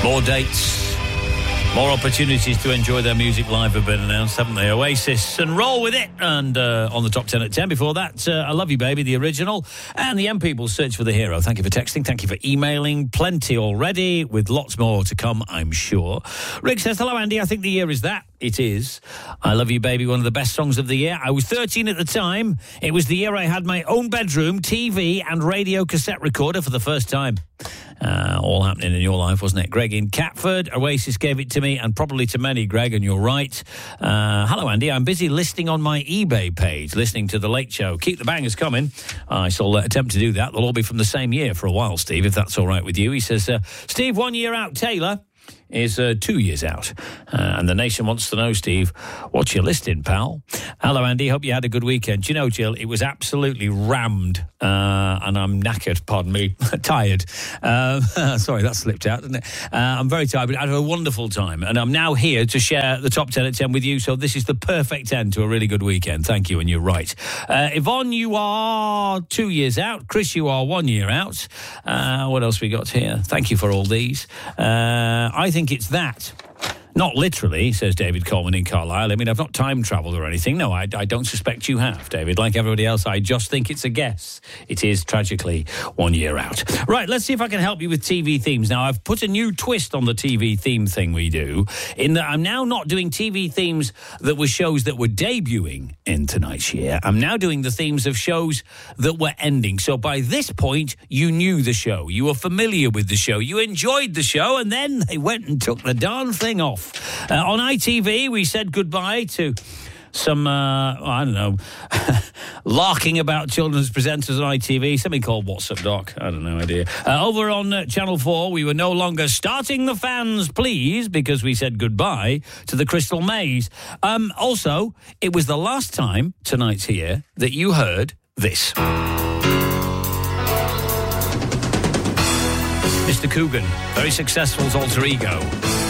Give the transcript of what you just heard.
More dates, more opportunities to enjoy their music live have been announced, haven't they? Oasis and Roll With It. And on the top 10 at 10 before that, I Love You Baby, the original. And the M People, Search for the Hero. Thank you for texting. Thank you for emailing. Plenty already, with lots more to come, I'm sure. Rick says, hello, Andy. I think the year is that. It is. I Love You Baby, one of the best songs of the year. I was 13 at the time. It was the year I had my own bedroom, TV and radio cassette recorder for the first time. All happening in your life, wasn't it? Greg in Catford. Oasis gave it to me, and probably to many, Greg, and you're right. Hello, Andy. I'm busy listing on my eBay page, listening to The Late Show. Keep the bangers coming. I shall attempt to do that. They'll all be from the same year for a while, Steve, if that's all right with you. He says, Steve, 1 year out, Taylor is 2 years out. And the nation wants to know, Steve, what's your listing, pal? Hello, Andy. Hope you had a good weekend. Do you know, Jill, it was absolutely rammed. And I'm knackered, pardon me, tired. Sorry, that slipped out, didn't it? I'm very tired, but I had a wonderful time. And I'm now here to share the top 10 at 10 with you. So this is the perfect end to a really good weekend. Thank you, and you're right. Yvonne, you are 2 years out. Chris, you are 1 year out. What else we got here? Thank you for all these. I think it's that. Not literally, says David Coleman in Carlisle. I mean, I've not time-travelled or anything. No, I don't suspect you have, David. Like everybody else, I just think it's a guess. It is, tragically, 1 year out. Right, let's see if I can help you with TV themes. Now, I've put a new twist on the TV theme thing we do, in that I'm now not doing TV themes that were shows that were debuting in tonight's year. I'm now doing the themes of shows that were ending. So by this point, you knew the show. You were familiar with the show. You enjoyed the show, and then they went and took the darn thing off. On ITV, we said goodbye to some, I don't know, larking about children's presenters on ITV, something called What's Up, Doc? I don't know, idea. Over on Channel 4, we were no longer starting the fans, please, because we said goodbye to the Crystal Maze. Also, it was the last time, tonight's here, that you heard this. Mr. Coogan, very successful's alter ego.